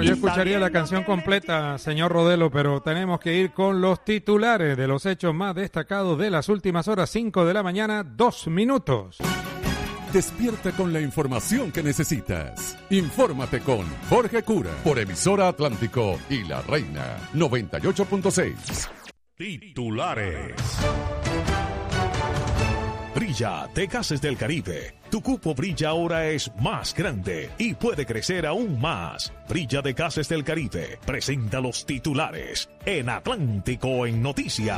yo escucharía la canción completa, señor Rodelo, pero tenemos que ir con los titulares de los hechos más destacados de las últimas horas. 5 de la mañana, 2 minutos. Despierta con la información que necesitas. Infórmate con Jorge Cura por Emisora Atlántico y La Reina 98.6. Titulares. Brilla de Gases del Caribe. Tu cupo Brilla ahora es más grande y puede crecer aún más. Brilla de Gases del Caribe presenta los titulares en Atlántico en Noticias.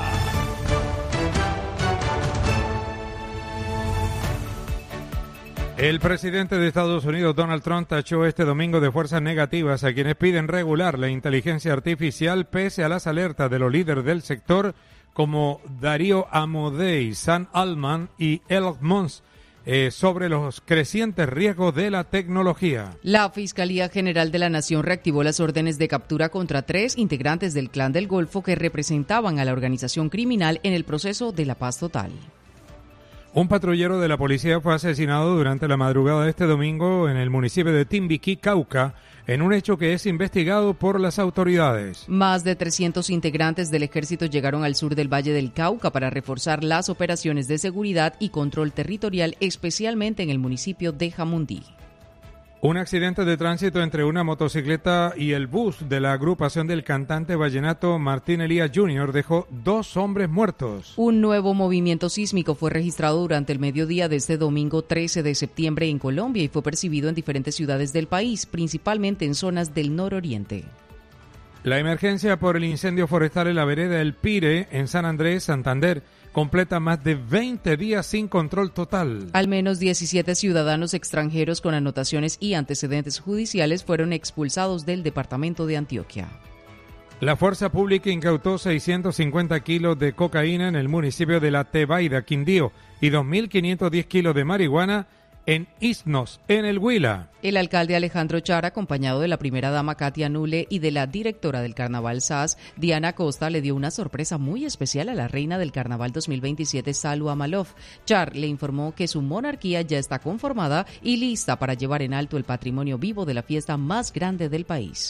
El presidente de Estados Unidos, Donald Trump, tachó este domingo de fuerzas negativas a quienes piden regular la inteligencia artificial pese a las alertas de los líderes del sector como Darío Amodei, Sam Altman y Elon Musk sobre los crecientes riesgos de la tecnología. La Fiscalía General de la Nación reactivó las órdenes de captura contra 3 integrantes del Clan del Golfo que representaban a la organización criminal en el proceso de la paz total. Un patrullero de la policía fue asesinado durante la madrugada de este domingo en el municipio de Timbiquí, Cauca, en un hecho que es investigado por las autoridades. Más de 300 integrantes del ejército llegaron al sur del Valle del Cauca para reforzar las operaciones de seguridad y control territorial, especialmente en el municipio de Jamundí. Un accidente de tránsito entre una motocicleta y el bus de la agrupación del cantante vallenato Martín Elías Jr. dejó 2 hombres muertos. Un nuevo movimiento sísmico fue registrado durante el mediodía de este domingo 13 de septiembre en Colombia y fue percibido en diferentes ciudades del país, principalmente en zonas del nororiente. La emergencia por el incendio forestal en la vereda El Pire, en San Andrés, Santander, completa más de 20 días sin control total. Al menos 17 ciudadanos extranjeros con anotaciones y antecedentes judiciales fueron expulsados del departamento de Antioquia. La fuerza pública incautó 650 kilos de cocaína en el municipio de La Tebaida, Quindío, y 2.510 kilos de marihuana en Isnos, en el Huila. El alcalde Alejandro Char, acompañado de la primera dama Katia Nule y de la directora del Carnaval SAS, Diana Costa, le dio una sorpresa muy especial a la reina del Carnaval 2027, Salu Amalov. Char le informó que su monarquía ya está conformada y lista para llevar en alto el patrimonio vivo de la fiesta más grande del país.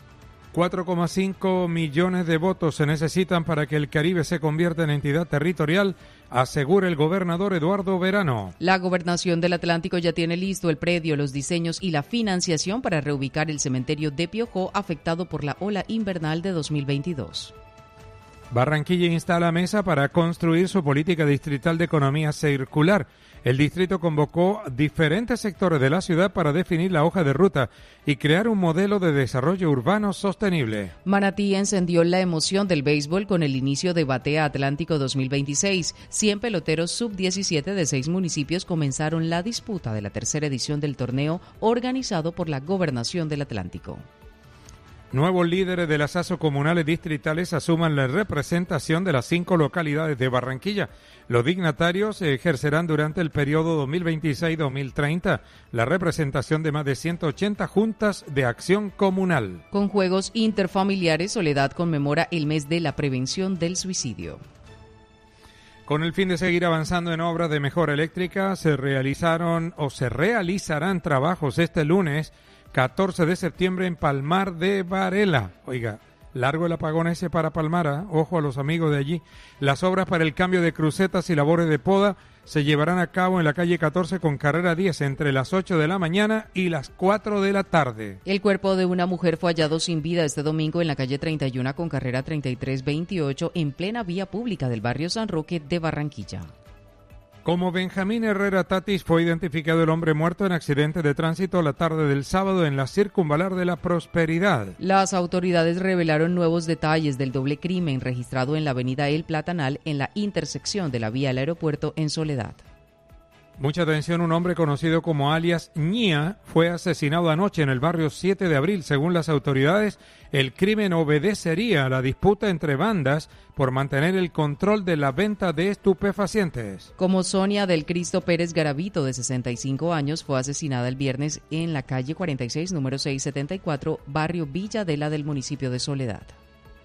4,5 millones de votos se necesitan para que el Caribe se convierta en entidad territorial, asegura el gobernador Eduardo Verano. La Gobernación del Atlántico ya tiene listo el predio, los diseños y la financiación para reubicar el cementerio de Piojó afectado por la ola invernal de 2022. Barranquilla instala mesa para construir su política distrital de economía circular. El distrito convocó diferentes sectores de la ciudad para definir la hoja de ruta y crear un modelo de desarrollo urbano sostenible. Manatí encendió la emoción del béisbol con el inicio de Batea Atlántico 2026. 100 peloteros sub-17 de 6 municipios comenzaron la disputa de la tercera edición del torneo organizado por la Gobernación del Atlántico. Nuevos líderes de las ASO comunales distritales asuman la representación de las 5 localidades de Barranquilla. Los dignatarios ejercerán durante el periodo 2026-2030 la representación de más de 180 juntas de acción comunal. Con juegos interfamiliares, Soledad conmemora el mes de la prevención del suicidio. Con el fin de seguir avanzando en obras de mejora eléctrica, se realizarán trabajos este lunes 14 de septiembre en Palmar de Varela. Oiga, largo el apagón ese para Palmar, ¿eh? Ojo a los amigos de allí. Las obras para el cambio de crucetas y labores de poda se llevarán a cabo en la calle 14 con carrera 10 entre las 8 de la mañana y las 4 de la tarde. El cuerpo de una mujer fue hallado sin vida este domingo en la calle 31 con carrera 3328 en plena vía pública del barrio San Roque de Barranquilla. Como Benjamín Herrera Tatis fue identificado el hombre muerto en accidente de tránsito la tarde del sábado en la Circunvalar de la Prosperidad. Las autoridades revelaron nuevos detalles del doble crimen registrado en la avenida El Platanal en la intersección de la vía al aeropuerto en Soledad. Mucha atención, un hombre conocido como alias Ñía fue asesinado anoche en el barrio 7 de abril. Según las autoridades, el crimen obedecería a la disputa entre bandas por mantener el control de la venta de estupefacientes. Como Sonia del Cristo Pérez Garavito, de 65 años, fue asesinada el viernes en la calle 46, número 674, barrio Villa Adela del municipio de Soledad.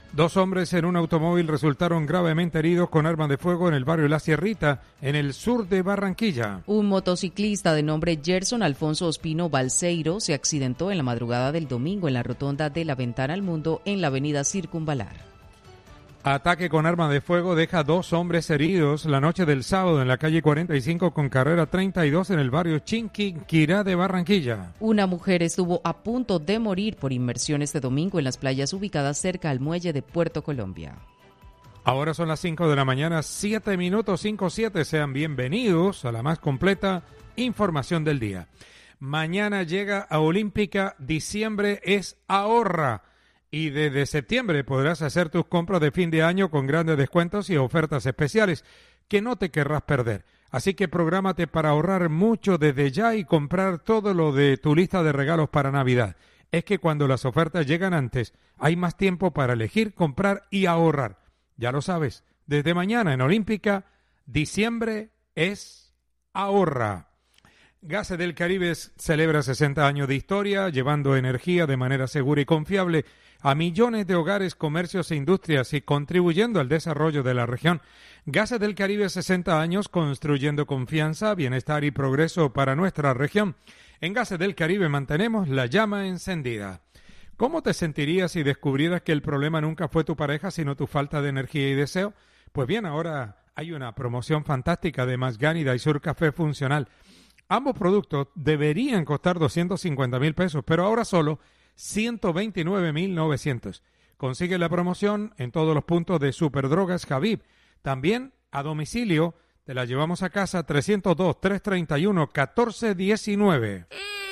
2 hombres en un automóvil resultaron gravemente heridos con armas de fuego en el barrio La Sierrita, en el sur de Barranquilla. Un motociclista de nombre Gerson Alfonso Ospino Balseiro se accidentó en la madrugada del domingo en la rotonda de la Ventana al Mundo en la avenida Circunvalar. Ataque con arma de fuego deja 2 hombres heridos la noche del sábado en la calle 45 con carrera 32 en el barrio Chinquinquirá de Barranquilla. Una mujer estuvo a punto de morir por inmersión este domingo en las playas ubicadas cerca al muelle de Puerto Colombia. Ahora son las 5 de la mañana, 7 minutos, 5:07. Sean bienvenidos a la más completa información del día. Mañana llega a Olímpica, diciembre es ahorra. Y desde septiembre podrás hacer tus compras de fin de año con grandes descuentos y ofertas especiales que no te querrás perder. Así que prográmate para ahorrar mucho desde ya y comprar todo lo de tu lista de regalos para Navidad. Es que cuando las ofertas llegan antes, hay más tiempo para elegir, comprar y ahorrar. Ya lo sabes, desde mañana en Olímpica, diciembre es ahorra. Gases del Caribe celebra 60 años de historia, llevando energía de manera segura y confiable a millones de hogares, comercios e industrias y contribuyendo al desarrollo de la región. Gases del Caribe, 60 años construyendo confianza, bienestar y progreso para nuestra región. En Gases del Caribe mantenemos la llama encendida. ¿Cómo te sentirías si descubrieras que el problema nunca fue tu pareja, sino tu falta de energía y deseo? Pues bien, ahora hay una promoción fantástica de Masgánida y Sur Café Funcional. Ambos productos deberían costar 250,000 pesos, pero ahora solo 129,900. Consigue la promoción en todos los puntos de Superdrogas Javib. También a domicilio te la llevamos a casa 302-331-1419.